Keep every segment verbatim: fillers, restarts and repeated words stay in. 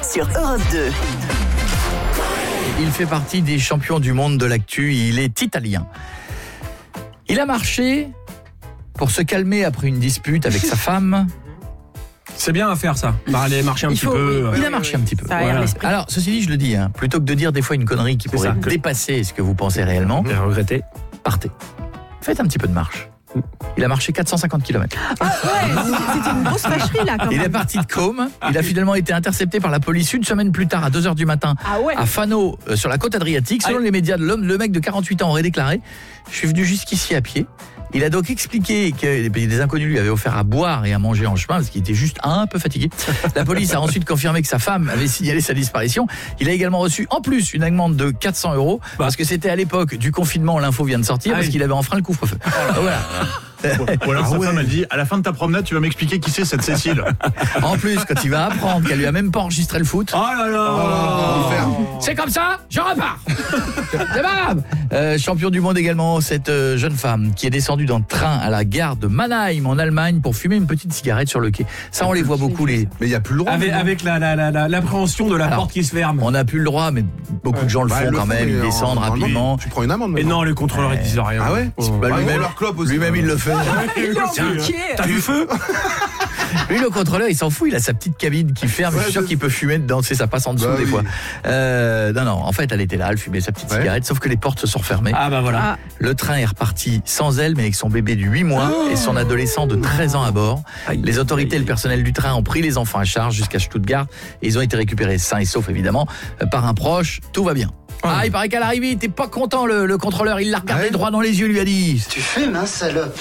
sur Europe deux. Il fait partie des champions du monde de l'actu, il est italien. Il a marché pour se calmer après une dispute avec sa femme. C'est bien à faire ça. Bah, aller marcher un il petit faut, peu. Il a marché un petit peu. Voilà. Alors, ceci dit, je le dis, hein, plutôt que de dire des fois une connerie qui C'est pourrait ça. dépasser ce que vous pensez réellement, Et regretter. partez. Faites un petit peu de marche. Il a marché quatre cent cinquante kilomètres. Ah ouais, c'était une grosse fâcherie là quand même. Il est parti de Côme. Il a finalement été intercepté par la police une semaine plus tard à deux heures du matin Ah ouais. à Fano, euh, sur la côte adriatique. Selon Ah. les médias, l'homme, le mec de quarante-huit ans aurait déclaré « Je suis venu jusqu'ici à pied ». Il a donc expliqué que des inconnus lui avaient offert à boire et à manger en chemin parce qu'il était juste un peu fatigué. La police a ensuite confirmé que sa femme avait signalé sa disparition. Il a également reçu en plus une amende de quatre cents euros parce que c'était à l'époque du confinement, l'info vient de sortir, Ah parce oui. qu'il avait enfreint le couvre-feu. Voilà. Ou alors Ah sa ouais. femme a dit, à la fin de ta promenade, tu vas m'expliquer qui c'est cette Cécile. En plus, quand il va apprendre qu'elle lui a même pas enregistré le foot, Oh là là. c'est comme ça, je repars. C'est pas grave. Euh, champion du monde également, cette euh, jeune femme qui est descendue d'un train à la gare de Mannheim en Allemagne pour fumer une petite cigarette sur le quai. Ça, on les voit beaucoup. Les... Mais il n'y a plus le droit. Avec, avec la, la, la, la- l'appréhension de la Alors, porte qui se ferme. On n'a plus le droit, mais beaucoup de gens le Bah, font le quand font, même. mais Ils en- descendent normalement, rapidement. Tu prends une amende. Et maintenant. non, les contrôleurs ils disent rien. Ah ouais Oh. Bah, Bah, lui-même, leur clope aussi. lui-même, il le fait. Il est en Tiens, piqué. T'as du feu? Lui, le contrôleur, il s'en fout. Il a sa petite cabine qui ferme. je suis Ouais, sûr c'est- qu'il peut fumer dedans. C'est ça passe en dessous Bah des oui. fois. Euh, non, non. En fait, elle était là. Elle fumait sa petite Ouais. cigarette. Sauf que les portes se sont refermées. Ah bah voilà. Ah. Le train est reparti sans elle, mais avec son bébé de huit mois et son adolescent de treize ans à bord. Aïe, Les autorités et aïe, le personnel du train ont pris les enfants à charge jusqu'à Stuttgart et ils ont été récupérés sains et saufs évidemment euh, par un proche. Tout va bien. Ah, il paraît qu'à l'arrivée, il était pas content le, le contrôleur. Il l'a regardé Ouais. droit dans les yeux, lui a dit. Tu fumes, hein, salope.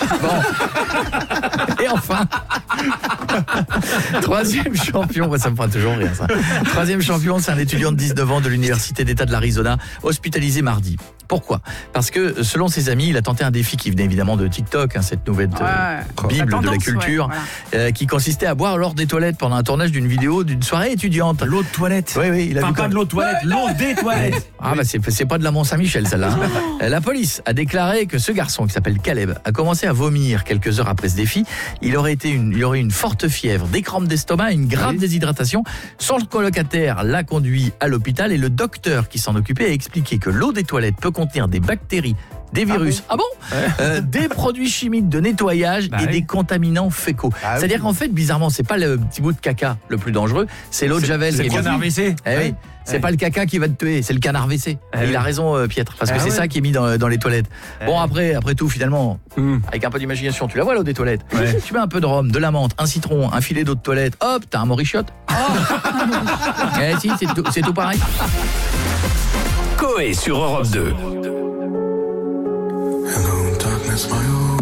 Et enfin, troisième champion, moi, ça me fera toujours rire ça. Troisième champion, c'est un étudiant de dix-neuf ans de l'université d'État de l'Arizona, hospitalisé mardi. Pourquoi ? Parce que selon ses amis, il a tenté un défi qui venait évidemment de TikTok, hein, cette nouvelle euh, Ouais. bible La de la tendance, culture, ouais, voilà. euh, qui consistait à boire lors des toilettes pendant un tournage d'une vidéo d'une soirée étudiante. L'eau de toilette. Oui, oui, il a Enfin, vu pas quand- de l'eau de toilette, l'eau des toilettes. Ah bah c'est, c'est pas de la Mont-Saint-Michel celle-là. hein. La police a déclaré que ce garçon qui s'appelle Caleb a commencé à vomir quelques heures après ce défi. Il aurait été une, il aurait une forte fièvre, des crampes d'estomac, une grave déshydratation. Son colocataire l'a conduit à l'hôpital et le docteur qui s'en occupait a expliqué que l'eau des toilettes peut contenir des bactéries, des virus, ah bon, Euh, des produits chimiques de nettoyage Bah et oui. des contaminants fécaux. Ah oui. C'est-à-dire qu'en fait, bizarrement, c'est pas le petit bout de caca le plus dangereux, c'est l'eau de javel. C'est qui le est canard pas- W C. eh oui, c'est Ouais. pas le caca qui va te tuer, c'est le canard W C. Eh il oui. a raison, euh, Pietre, parce que Ah c'est ouais. ça qui est mis dans, dans les toilettes. Bon, après, après tout, finalement, Hum. avec un peu d'imagination, tu la vois l'eau des toilettes. Ouais. Tu mets un peu de rhum, de la menthe, un citron, un filet d'eau de toilette, hop, t'as un morichotte. Eh si, c'est tout, c'est tout pareil. Coé sur Europe deux. Hello, darkness, my old